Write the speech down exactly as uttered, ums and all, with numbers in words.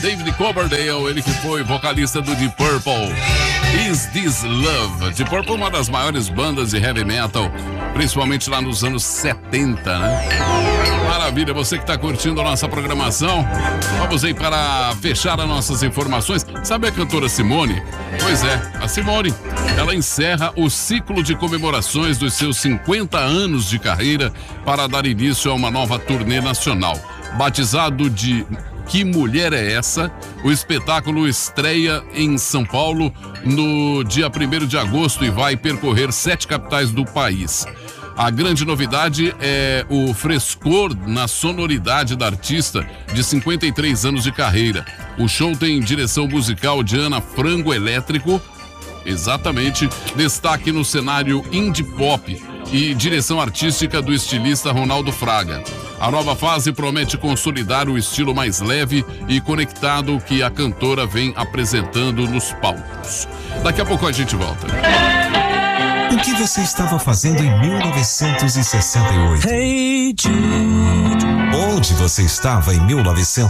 David Coverdale, ele que foi vocalista do Deep Purple. Is This Love? Deep Purple, uma das maiores bandas de heavy metal, principalmente lá nos anos setenta, né? Maravilha, você que está curtindo a nossa programação. Vamos aí para fechar as nossas informações. Sabe a cantora Simone? Pois é, a Simone, ela encerra o ciclo de comemorações dos seus cinquenta anos de carreira para dar início a uma nova turnê nacional. Batizado de Que Mulher é Essa?, o espetáculo estreia em São Paulo no dia primeiro de agosto e vai percorrer sete capitais do país. A grande novidade é o frescor na sonoridade da artista de cinquenta e três anos de carreira. O show tem direção musical de Ana Frango Elétrico, exatamente, destaque no cenário indie pop e direção artística do estilista Ronaldo Fraga. A nova fase promete consolidar o estilo mais leve e conectado que a cantora vem apresentando nos palcos. Daqui a pouco a gente volta. O que você estava fazendo em mil novecentos e sessenta e oito? Hey Jude. Onde você estava em mil novecentos